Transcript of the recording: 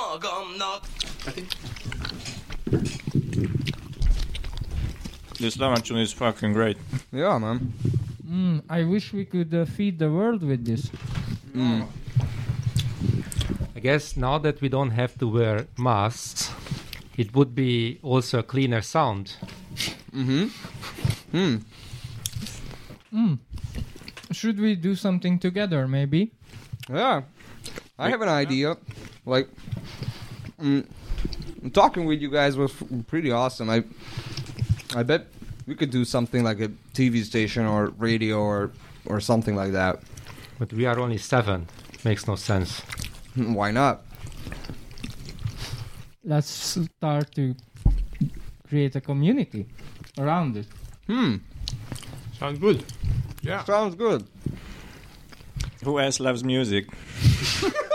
I think. This lemon tune is fucking great. Yeah, man. I wish we could feed the world with this. I guess now that we don't have to wear masks, it would be also a cleaner sound. Should we do something together, maybe? Yeah. I have an idea. Like, talking with you guys was pretty awesome. I bet we could do something like a TV station or radio or something like that. But we are only 7. Makes no sense. Why not? Let's start to create a community around it. Sounds good. Yeah. Sounds good. Who else loves music?